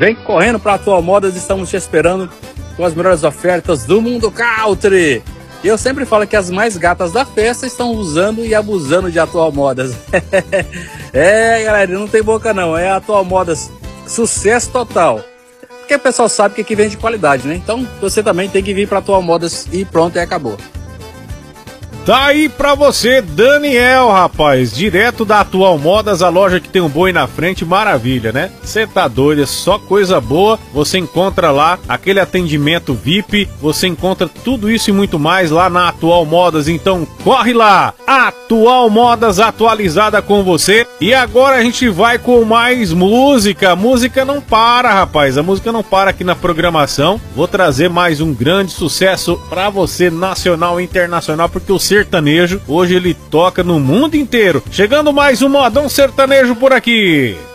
Vem correndo para Atual Modas, estamos te esperando com as melhores ofertas do mundo country. E eu sempre falo que as mais gatas da festa estão usando e abusando de Atual Modas. Galera, não tem boca não, é Atual Modas, sucesso total. Porque o pessoal sabe que aqui vem de qualidade, né? Então você também tem que vir para Atual Modas e pronto, e acabou. Tá aí pra você, Daniel, rapaz, direto da Atual Modas, a loja que tem um boi na frente, maravilha, né? Você tá doido, é só coisa boa, você encontra lá aquele atendimento VIP, você encontra tudo isso e muito mais lá na Atual Modas, então corre lá, Atual Modas atualizada com você. E agora a gente vai com mais música, a música não para, rapaz, a música não para aqui na programação. Vou trazer mais um grande sucesso pra você, nacional e internacional, porque o sertanejo, hoje ele toca no mundo inteiro. Chegando mais um modão sertanejo por aqui.